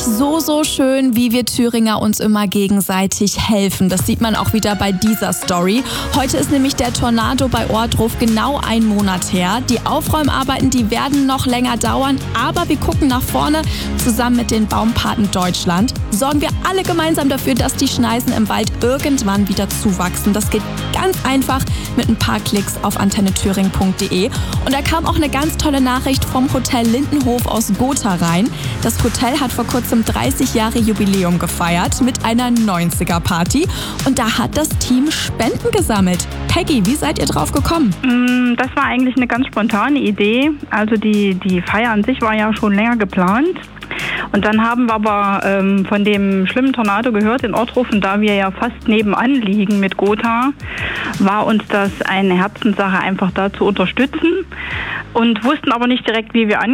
So schön, wie wir Thüringer uns immer gegenseitig helfen. Das sieht man auch wieder bei dieser Story. Heute ist nämlich der Tornado bei Ohrdruf genau 1 Monat her. Die Aufräumarbeiten, die werden noch länger dauern, aber wir gucken nach vorne. Zusammen mit den Baumpaten Deutschland sorgen wir alle gemeinsam dafür, dass die Schneisen im Wald irgendwann wieder zuwachsen. Das geht ganz einfach mit ein paar Klicks auf antennethüringen.de. Und da kam auch eine ganz tolle Nachricht vom Hotel Lindenhof aus Gotha rein. Das Hotel hat vor kurzem 30 Jahre Jubiläum gefeiert mit einer 90er-Party. Und da hat das Team Spenden gesammelt. Peggy, wie seid ihr drauf gekommen? Das war eigentlich eine ganz spontane Idee. Also die Feier an sich war ja schon länger geplant. Und dann haben wir aber von dem schlimmen Tornado gehört in Ohrdruf. Und da wir ja fast nebenan liegen mit Gotha, war uns das eine Herzenssache, einfach da zu unterstützen. Und wussten aber nicht direkt, wie wir angehen.